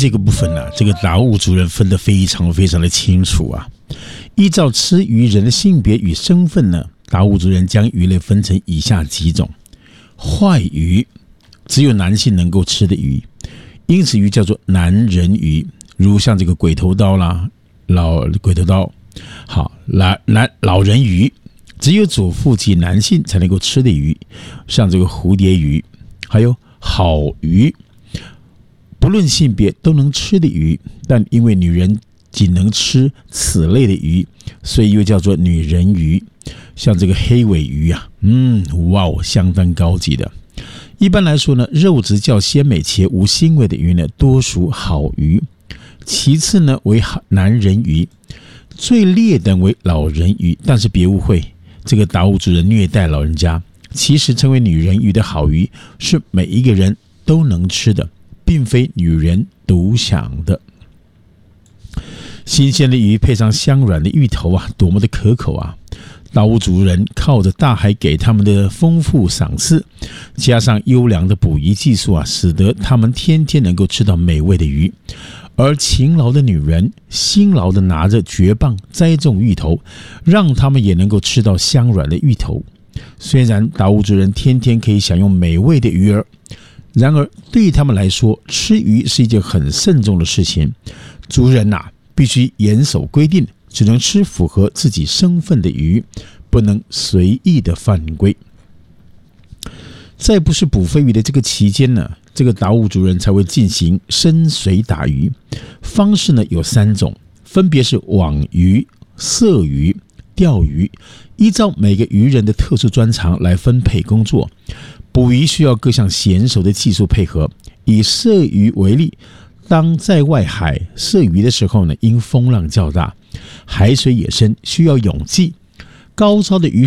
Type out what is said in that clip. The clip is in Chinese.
这个部分呢，这个达悟族人分得非常的清楚啊。依照吃鱼人的性别与身份呢，达悟族人将鱼类分成以下几种：坏鱼，只有男性能够吃的鱼，因此鱼叫做男人鱼，如像这个鬼头刀啦、鬼头刀，好，老人鱼，只有左腹及男性才能够吃的鱼，像这个蝴蝶鱼，还有好鱼，不论性别都能吃的鱼，但因为女人仅能吃此类的鱼，所以又叫做女人鱼。像这个黑尾鱼啊，哇哦，相当高级的。一般来说呢，肉质较鲜美且无腥味的鱼呢，多属好鱼。其次呢为男人鱼，最劣等为老人鱼。但是别误会，这个达悟族人虐待老人家。其实成为女人鱼的好鱼是每一个人都能吃的，并非女人独享的。新鲜的鱼配上香软的芋头啊，多么的可口啊！达悟族人靠着大海给他们的丰富赏赐，加上优良的捕鱼技术啊，使得他们天天能够吃到美味的鱼。而勤劳的女人辛劳的拿着蕨棒栽种芋头，让他们也能够吃到香软的芋头。虽然达悟族人天天可以享用美味的鱼儿，然而对他们来说，吃鱼是一件很慎重的事情。族人必须严守规定，只能吃符合自己身份的鱼，不能随意的犯规。在不是捕飞鱼的这个期间呢，这个达悟族人才会进行深水打鱼。方式呢有3种，分别是网鱼、色鱼、钓鱼，依照每个渔人的特殊专长来分配工作。捕鱼需要各项娴熟的技术配合。以色鱼为例，当在外海射鱼的时候呢，因风浪较大，海水也深，需要勇气。高超的渔